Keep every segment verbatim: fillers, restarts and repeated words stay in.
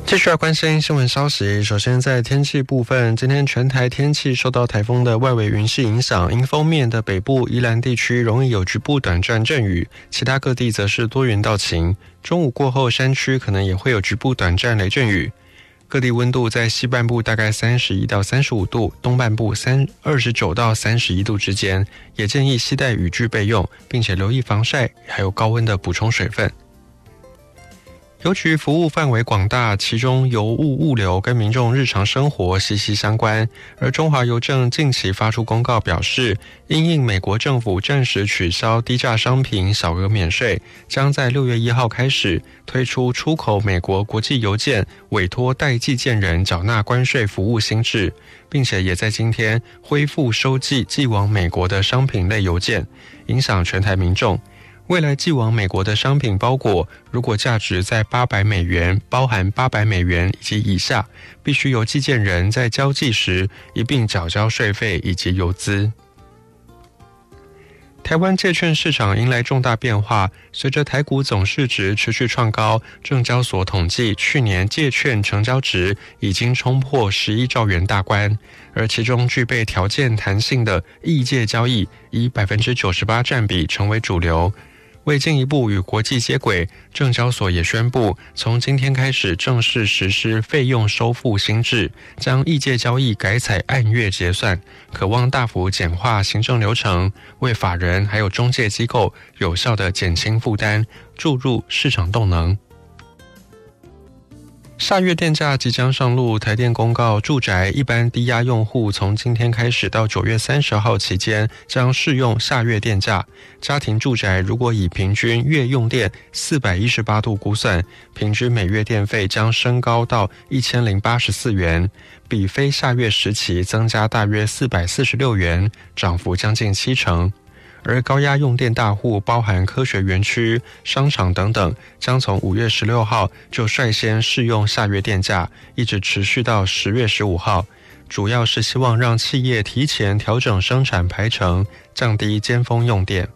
继续来关心新闻消息。首先在天气部分，今天全台天气受到台风的外围云系影响，迎风面的北部宜兰地区容易有局部短暂阵雨，其他各地则是多云到晴。中午过后山区可能也会有局部短暂雷阵雨。各地温度在西半部大概三十一到三十五度，东半部二十九到三十一度之间，也建议携带雨具备用，并且留意防晒，还有高温的补充水分。邮局服务范围广大，其中邮物物流跟民众日常生活息息相关。而中华邮政近期发出公告表示，因应美国政府暂时取消低价商品小额免税，将在六月一号开始推出出口美国国际邮件委托代寄件人缴纳关税服务新制，并且也在今天恢复收寄寄往美国的商品类邮件，影响全台民众。未来寄往美国的商品包裹，如果价值在八百美元，包含八百美元以及以下，必须由寄件人在交寄时一并缴交税费以及邮资。台湾借券市场迎来重大变化，随着台股总市值持续创高，证交所统计去年借券成交值已经冲破十一兆元大关，而其中具备条件弹性的异借交易以 百分之九十八 占比成为主流。为进一步与国际接轨，证交所也宣布，从今天开始正式实施费用收付新制，将异借交易改采按月结算，可望大幅简化行政流程，为法人还有中介机构有效地减轻负担，注入市场动能。下月电价即将上路，台电公告，住宅一般低压用户从今天开始到九月三十号期间将适用下月电价。家庭住宅如果以平均月用电四百一十八度估算，平均每月电费将升高到一千零八十四元，比非下月时期增加大约四百四十六元，涨幅将近七成。而高压用电大户包含科学园区、商场等等，将从五月十六号就率先适用下月电价，一直持续到十月十五号，主要是希望让企业提前调整生产排程，降低尖峰用电。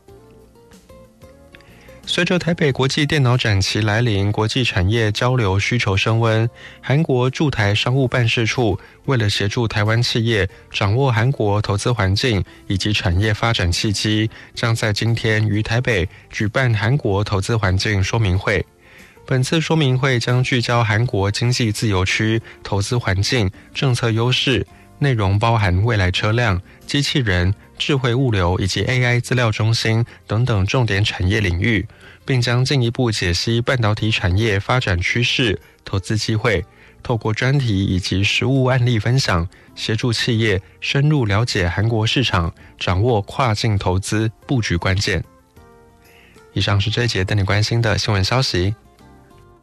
随着台北国际电脑展期来临，国际产业交流需求升温。韩国驻台商务办事处为了协助台湾企业掌握韩国投资环境以及产业发展契机，将在今天于台北举办韩国投资环境说明会。本次说明会将聚焦韩国经济自由区、投资环境、政策优势，内容包含未来车辆、机器人、智慧物流以及 A I 资料中心等等重点产业领域，并将进一步解析半导体产业发展趋势、投资机会，透过专题以及实务案例分享，协助企业深入了解韩国市场，掌握跨境投资布局关键。以上是这一节带你关心的新闻消息。